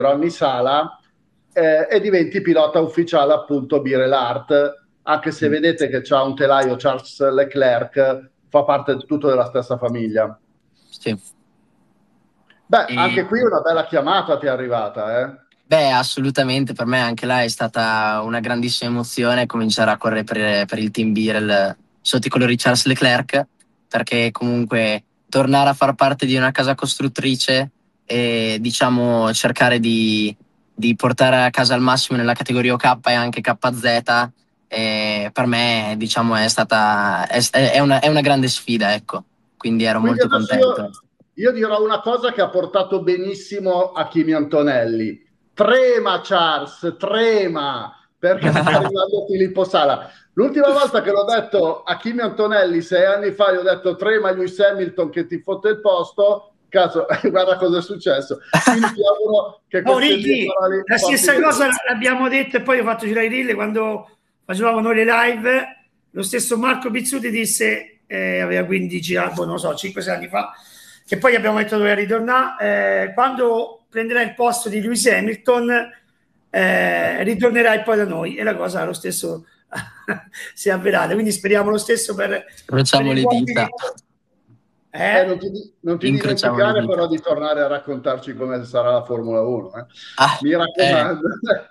Ronny Sala, e diventi pilota ufficiale appunto Birel Art, anche se vedete che c'ha un telaio Charles Leclerc, fa parte tutto della stessa famiglia. Sì. Beh, E, anche qui una bella chiamata ti è arrivata, eh? beh, assolutamente, per me anche là è stata una grandissima emozione cominciare a correre per il team Birel sotto i colori Charles Leclerc, perché comunque tornare a far parte di una casa costruttrice e diciamo cercare di portare a casa al massimo nella categoria OK e anche KZ, per me diciamo è una grande sfida, ecco, quindi ero Quindi molto adesso contento. io dirò una cosa che ha portato benissimo a Kimi Antonelli. Trema Charles, trema, perché sta arrivando Filippo Sala. L'ultima volta che l'ho detto a Kimi Antonelli 6 anni fa, gli ho detto trema Lewis Hamilton che ti fotte il posto. Caso, guarda cosa è successo. Quindi ti auguro che Oh, queste mie Ricky, parole la portino stessa cosa bene. l'abbiamo detto e poi ho fatto girare i reel quando facevamo noi le live. Lo stesso Marco Pizzuti disse, aveva 15 anni, non lo so, 5-6 anni fa, che poi abbiamo detto doveva ritornare. Quando prenderai il posto di Lewis Hamilton, ritornerai poi da noi. E la cosa lo stesso si è avverata. Quindi speriamo lo stesso per Incrociamo i le uomini. dita. Non ti Incrociamo le dimenticare dita. però di tornare a raccontarci come sarà la Formula 1, eh? Ah, Mi raccomando.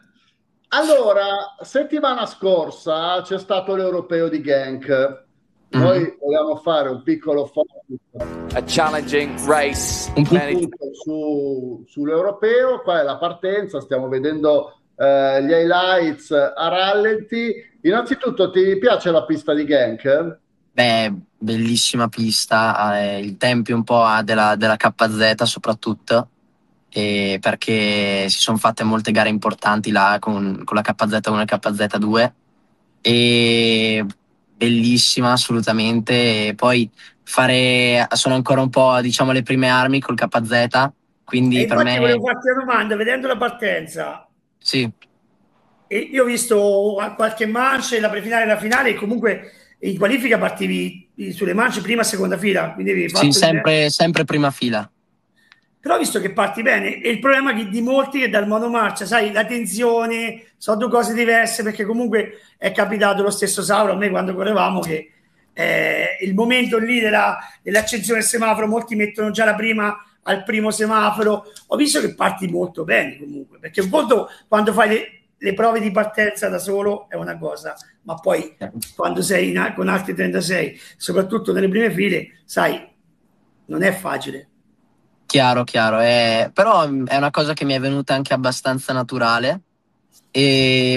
Allora, settimana scorsa c'è stato l'Europeo di Genk. mhm. Noi vogliamo fare un piccolo focus, A challenging race. Un po'. punto sull'Europeo. Qua è la partenza, stiamo vedendo gli highlights a rallenti. Innanzitutto, ti piace la pista di Genk? Beh, bellissima pista, il tempio un po' della KZ soprattutto, perché si sono fatte molte gare importanti là con la KZ1 e KZ2, e bellissima assolutamente. E poi sono ancora un po', diciamo, le prime armi col KZ, E quindi per infatti me volevo farti una domanda, vedendo la partenza, sì. e io ho visto qualche manche, la prefinale e la finale, e comunque in qualifica partivi sulle manche prima e seconda fila, quindi avevi Sì, fatto diverso. sempre prima fila. Però ho visto che parti bene, e il problema di molti è dal monomarcia, sai, la tensione, sono due cose diverse, perché comunque è capitato lo stesso Sauro a me quando correvamo che il momento lì dell'accensione del semaforo, molti mettono già la prima al primo semaforo. Ho visto che parti molto bene comunque, perché un conto quando fai le prove di partenza da solo è una cosa, ma poi quando sei con altri 36, soprattutto nelle prime file, sai, non è facile. Chiaro, chiaro, però è una cosa che mi è venuta anche abbastanza naturale e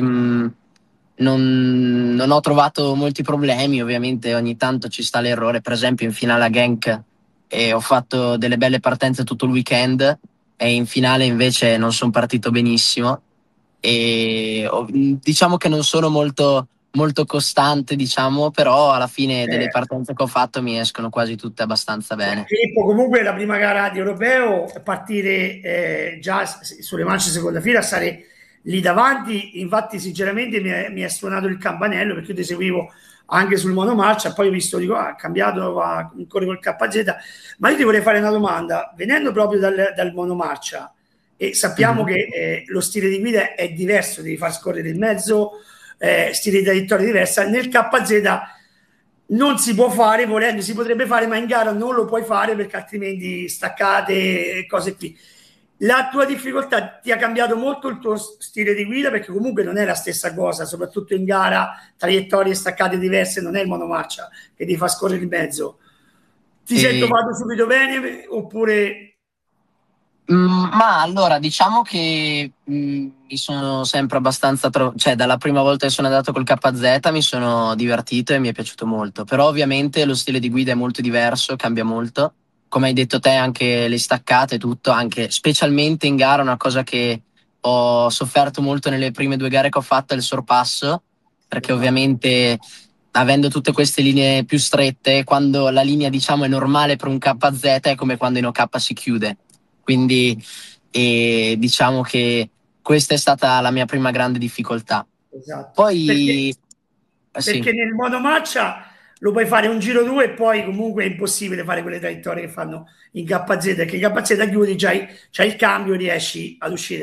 non ho trovato molti problemi. Ovviamente ogni tanto ci sta l'errore, per esempio in finale a Genk ho fatto delle belle partenze tutto il weekend e in finale invece non sono partito benissimo, e diciamo che non sono molto costante, diciamo, però alla fine delle Eh, partenze che ho fatto mi escono quasi tutte abbastanza bene. Filippo, comunque la prima gara di europeo, partire già sulle mance seconda fila, stare lì davanti, infatti sinceramente mi è suonato il campanello, perché io ti seguivo anche sul monomarcia, poi ho visto, dico, ha cambiato, corre col KZ, ma io ti vorrei fare una domanda, venendo proprio dal monomarcia, e sappiamo Mhm. che lo stile di guida è diverso, devi far scorrere il mezzo, stile di traiettoria diversa, nel KZ non si può fare, volendo si potrebbe fare, ma in gara non lo puoi fare perché altrimenti staccate e cose qui. La tua difficoltà ti ha cambiato molto il tuo stile di guida, perché comunque non è la stessa cosa, soprattutto in gara, traiettorie staccate diverse, non è il monomarcia che ti fa scorrere il mezzo. Ti sei E trovato subito bene oppure... Ma allora, diciamo che mi sono sempre abbastanza, cioè dalla prima volta che sono andato col KZ mi sono divertito e mi è piaciuto molto, però ovviamente lo stile di guida è molto diverso, cambia molto, come hai detto te anche le staccate, tutto, anche specialmente in gara. Una cosa che ho sofferto molto nelle prime due gare che ho fatto è il sorpasso, perché Esatto. ovviamente avendo tutte queste linee più strette, quando la linea diciamo è normale per un KZ è come quando in OK si chiude, quindi diciamo che questa è stata la mia prima grande difficoltà. Esatto. Poi, sì, Perché nel monomarcia lo puoi fare un giro due e poi comunque è impossibile fare quelle traiettorie che fanno in KZ, che in KZ chiudi, c'hai il cambio, riesci ad uscire.